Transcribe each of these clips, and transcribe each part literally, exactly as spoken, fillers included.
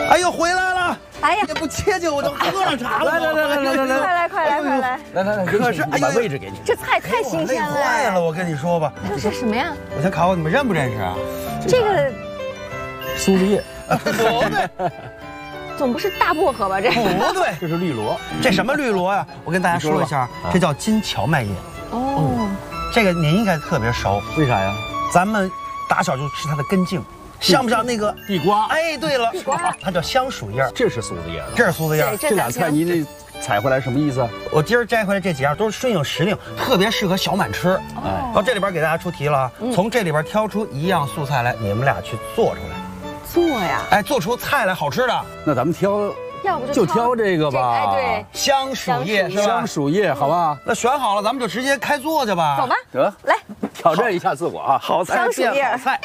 哎呦，回来了！ 哎呀， 也不切切，我就喝上茶了。 来来来来来来来， 快来快来快来！ 来来来， 可是哎把呦位置给你。 这菜太新鲜了， 累坏了，我跟你说吧。 这是什么呀？ 我先考考你们认不认识啊？ 这个苏子叶， 不对， 总不是大薄荷吧？这不对， 这是绿萝。 这什么绿萝呀？我跟大家说一下，这叫金荞麦叶。 哦， 这个您应该特别熟， 为啥呀？ 咱们打小就吃它的根茎，像不像那个地瓜？ 哎，对了，它叫香薯叶， 这是苏子叶。 这是苏子叶。 这这俩菜你得采回来什么意思啊？ 我今儿摘回来这几样都是顺应时令，特别适合小满吃。 哎， 然后这里边给大家出题了，从这里边挑出一样素菜来，你们俩去做出来。 做呀？ 哎，做出菜来好吃的。 那咱们挑， 要不就挑这个吧。 哎，对， 香薯叶是吧？ 香薯叶，好吧？ 那选好了，咱们就直接开做去吧。 走吧， 得来挑战一下自我啊！ 好菜香薯叶变好菜。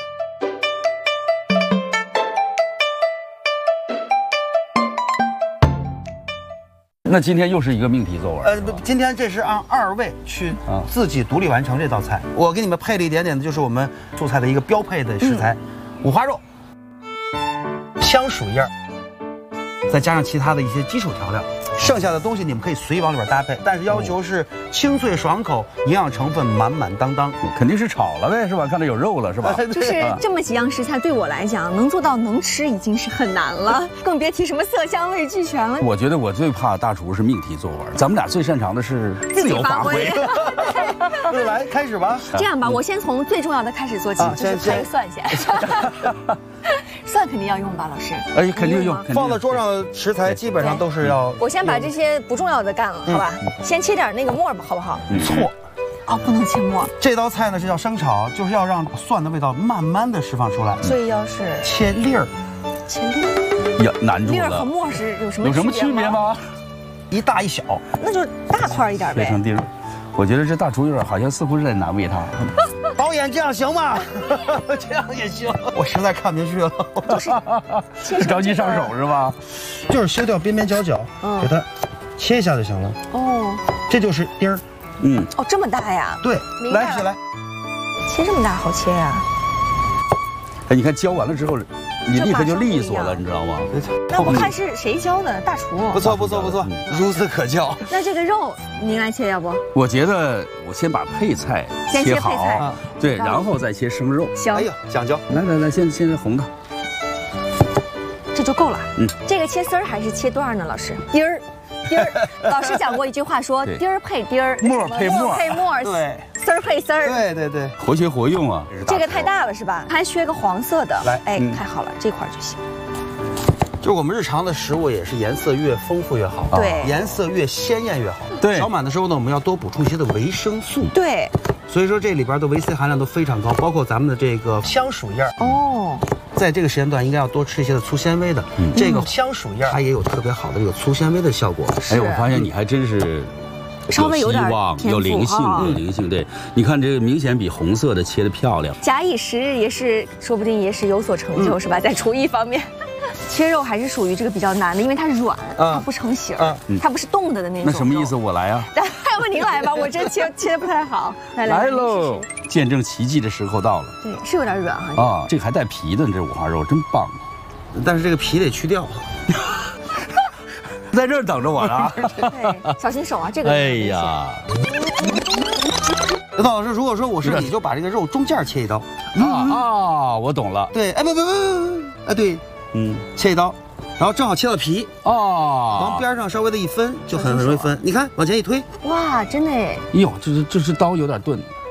那今天又是一个命题作文。 呃，不今天这是让二位去自己独立完成这道菜。我给你们配了一点点的，就是我们素菜的一个标配的食材，五花肉、香薯叶，再加上其他的一些基础调料。剩下的东西你们可以随意往里边搭配，但是要求是清脆爽口，营养成分满满当当。 肯定是炒了呗，是吧？看着有肉了，是吧？ 就是这么几样食材，对我来讲，能做到能吃已经是很难了，更别提什么色香味俱全了。 我觉得我最怕大厨是命题作文，咱们俩最擅长的是自由发挥。 来，开始吧。 这样吧，我先从最重要的开始做起，就是配蒜先。蒜肯定要用吧，老师？ 哎，肯定用。 放在桌上的食材基本上都是要。 我先把这些不重要的干了，好吧？先切点那个末吧，好不好？ 错。 哦，不能切末。 这道菜呢是叫生炒，就是要让蒜的味道慢慢的释放出来。 所以要是切粒儿， 切粒儿。 呀，难住了。 粒儿和末是有什么有什么区别吗？ 一大一小， 那就大块一点呗。 切成丁儿。我觉得这大厨有点好像似乎是在难为他。 导演这样行吗？这样也行，我实在看不下去了。 就是着急上手是吧？ 就是修掉边边角角，给它切一下就行了。 哦， 这就是丁儿。 嗯，哦，这么大呀？ 对，来起来， 切这么大好切呀？ 哎，你看浇完了之后，你立刻就利索了，你知道吗？ 那我看是谁教的？大厨。 不错不错不错，孺子可教。 那这个肉您来切，要不？ 我觉得我先把配菜切好，对，然后再切生肉。 行。 哎呦，讲究。 来来来，先先红的， 这就够了。嗯，这个切丝儿还是切段呢？老师，丁儿。丁儿，老师讲过一句话，说丁儿配丁儿， 末配末， 配末， 对， 丝儿配丝儿， 对对对， 活学活用啊。 这个太大了是吧？还缺个黄色的。 来， 哎，太好了，这块就行。 就是我们日常的食物也是颜色越丰富越好， 对， 颜色越鲜艳越好。 对， 小满的时候呢，我们要多补充一些的维生素。 对， 所以说这里边的维 C 含量都非常高，包括咱们的这个香薯叶。 哦。 在这个时间段应该要多吃一些的粗纤维的，嗯、这个香薯叶它也有特别好的这个粗纤维的效果。 哎，我发现你还真是稍微有点有灵性，有灵性。对，你看这个明显比红色的切的漂亮。 假以时日也是，说不定也是有所成就，嗯、是吧？在厨艺方面。切肉还是属于这个比较难的，因为它软，它不成型，它不是冻的的那种。 那什么意思？我来啊！ 要不您来吧，我这切切的不太好。来来喽！见证奇迹的时候到了。 对，是有点软哈。 啊，这个还带皮的，这五花肉真棒。 但是这个皮得去掉。 在这儿等着我呢。 对，小心手啊！这个。 哎呀。 刘涛老师，如果说我是你，就把这个肉中间切一刀。 啊啊，我懂了。 对，哎不不不，哎对，嗯，切一刀，然后正好切到皮哦，往边上稍微的一分，就很很容易分。你看，往前一推， 哇，真的哎。 哟，这是这是刀有点钝。